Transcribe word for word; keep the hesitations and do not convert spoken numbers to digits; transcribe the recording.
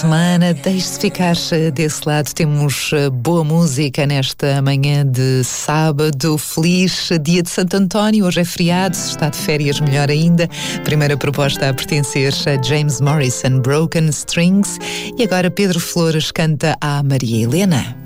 Semana, deixe-se ficar desse lado. Temos boa música nesta manhã de sábado. Feliz dia de Santo António. Hoje é feriado, se está de férias, melhor ainda. Primeira proposta a pertencer a James Morrison, Broken Strings. E agora Pedro Flores canta a Maria Helena.